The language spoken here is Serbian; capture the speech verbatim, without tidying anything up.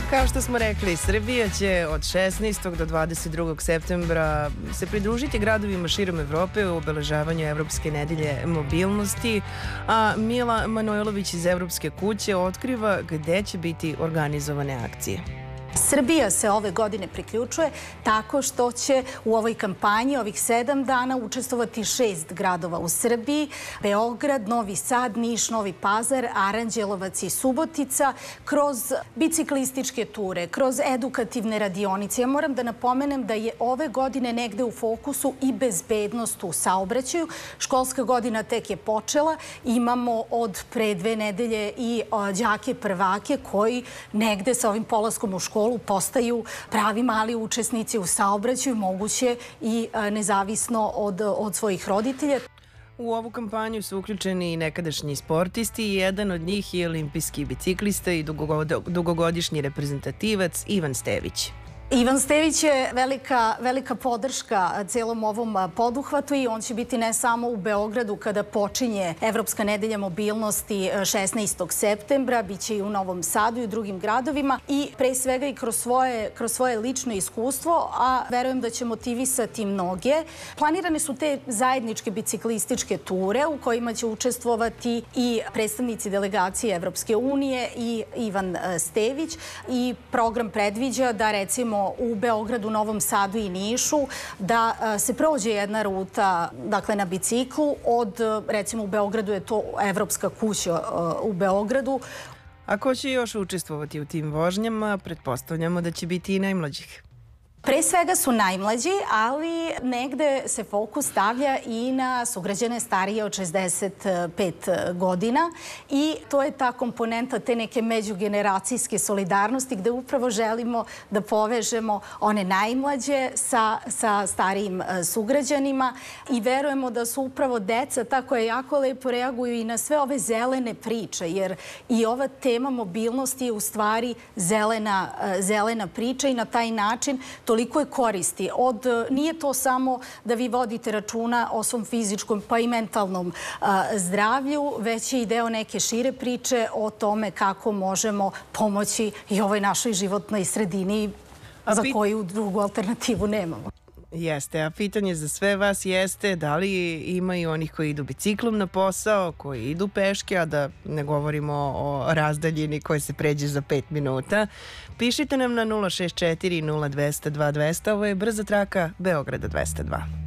Kao što smo rekli, Srbija će od šesnaestog do dvadeset drugog septembra se pridružiti gradovima širom Evrope u obeležavanju Evropske nedelje mobilnosti, a Mila Manojlović iz Evropske kuće otkriva gde će biti organizovane akcije. Srbija se ove godine priključuje tako što će u ovoj kampanji ovih sedam dana učestvovati šest gradova u Srbiji: Beograd, Novi Sad, Niš, Novi Pazar, Aranđelovac i Subotica, kroz biciklističke ture, kroz edukativne radionice. Ja moram da napomenem da je ove godine negde u fokusu i bezbednost u saobraćaju. Školska godina tek je počela. Imamo od pre dve nedelje i đake prvake koji negde sa ovim polaskom u školu postaju pravi mali učesnici u saobraćaju, moguće i nezavisno od, od svojih roditelja. U ovu kampanju su uključeni i nekadašnji sportisti i jedan od njih je olimpijski biciklista i dugogodišnji reprezentativac Ivan Stević. Ivan Stević je velika, velika podrška celom ovom poduhvatu i on će biti ne samo u Beogradu kada počinje Evropska nedelja mobilnosti šesnaestog septembra, bit će i u Novom Sadu i u drugim gradovima i pre svega i kroz svoje, kroz svoje lično iskustvo, a verujem da će motivisati mnoge. Planirane su te zajedničke biciklističke ture u kojima će učestvovati i predstavnici delegacije Evropske unije i Ivan Stević i program predviđa da recimo u Beogradu, Novom Sadu i Nišu da se prođe jedna ruta, dakle, na biciklu. Od, recimo, u Beogradu je to Evropska kuća u Beogradu. A ko će još učestvovati u tim vožnjama? Pretpostavljamo da će biti i najmlađih. Pre svega su najmlađi, ali negde se fokus stavlja i na sugrađane starije od šezdeset pet godina i to je ta komponenta te neke međugeneracijske solidarnosti gde upravo želimo da povežemo one najmlađe sa, sa starijim sugrađanima i verujemo da su upravo deca ta koja jako lepo reaguju i na sve ove zelene priče, jer i ova tema mobilnosti je u stvari zelena, zelena priča i na taj način toliko je koristi. Od, nije to samo da vi vodite računa o svom fizičkom pa i mentalnom a, zdravlju, već je i deo neke šire priče o tome kako možemo pomoći i ovoj našoj životnoj sredini za koju drugu alternativu nemamo. Jeste, a pitanje za sve vas jeste da li ima i onih koji idu biciklom na posao, koji idu peške, a da ne govorimo o razdaljini koje se pređe za pet minuta. Pišite nam na nula šest četiri nula dvesta dva dvesta, ovo je brza traka Beograda dvesta dva.